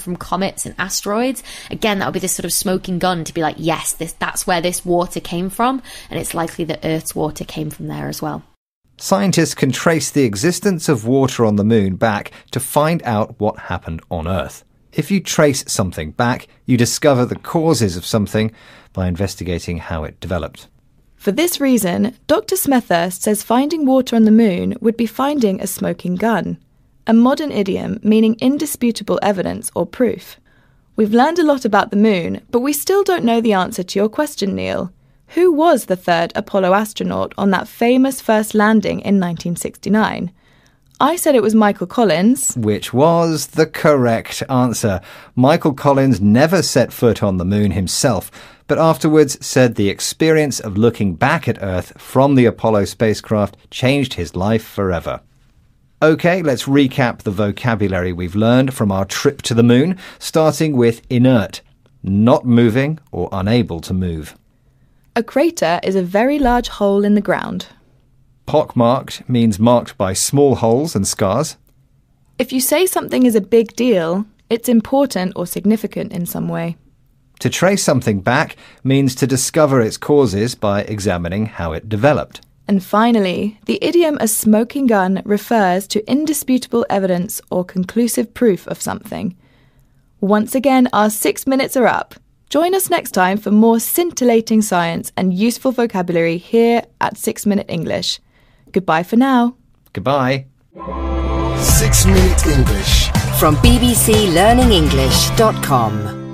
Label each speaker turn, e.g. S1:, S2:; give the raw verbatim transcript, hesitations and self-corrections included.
S1: from comets and asteroids, again, that would be this sort of smoking gun to be like, yes, this that's where this water came from, and it's likely that Earth's water came from there as well.
S2: Scientists can trace the existence of water on the moon back to find out what happened on Earth. If you trace something back, you discover the causes of something by investigating how it developed.
S3: For this reason, Doctor Smethurst says finding water on the moon would be finding a smoking gun, a modern idiom meaning indisputable evidence or proof. We've learned a lot about the moon, but we still don't know the answer to your question, Neil. Who was the third Apollo astronaut on that famous first landing in nineteen sixty-nine? I said it was Michael Collins.
S2: Which was the correct answer. Michael Collins never set foot on the moon himself, but afterwards said the experience of looking back at Earth from the Apollo spacecraft changed his life forever. OK, let's recap the vocabulary we've learned from our trip to the moon, starting with inert, not moving or unable to move.
S3: A crater is a very large hole in the ground.
S2: Pockmarked means marked by small holes and scars.
S3: If you say something is a big deal, it's important or significant in some way.
S2: To trace something back means to discover its causes by examining how it developed.
S3: And finally, the idiom a smoking gun refers to indisputable evidence or conclusive proof of something. Once again, our six minutes are up. Join us next time for more scintillating science and useful vocabulary here at Six Minute English. Goodbye for now.
S2: Goodbye.
S4: Six Minute English
S5: from b b c learning english dot com.